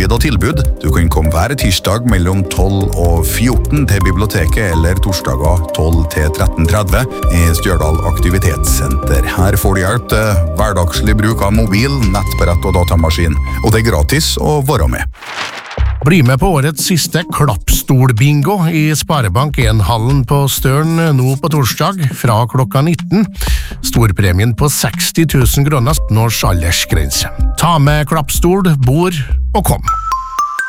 tid og tilbud. Du kan komme hver tirsdag mellom 12 og 14 til biblioteket, eller torsdager 12 til 13.30 i Stjørdal Aktivitetssenter. Her får du hjelp til hverdagslig bruk av mobil, nettbrett og datamaskin, og det er gratis å være med. Bli med på årets siste klappstolbingo i Sparebank 1-hallen på Støren nå på torsdag fra klokka 19. Storpremien på 60 000 kroner nås aldersgrense. Ta med klappstol, bord og kom.